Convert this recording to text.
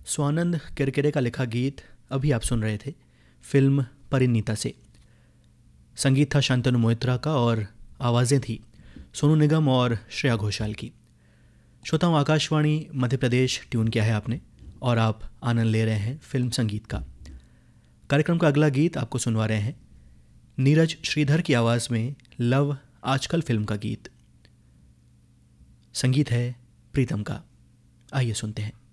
स्वानंद किरकिरे का लिखा गीत अभी आप सुन रहे थे फिल्म परिणीता से। संगीत था शांतनु मोहित्रा का और आवाज़ें थी सोनू निगम और श्रेया घोषाल की। श्रोताओं, आकाशवाणी मध्य प्रदेश ट्यून किया है आपने और आप आनंद ले रहे हैं फिल्म संगीत का। कार्यक्रम का अगला गीत आपको सुनवा रहे हैं नीरज श्रीधर की आवाज़ में लव आजकल फिल्म का गीत। संगीत है प्रीतम का। आइए सुनते हैं।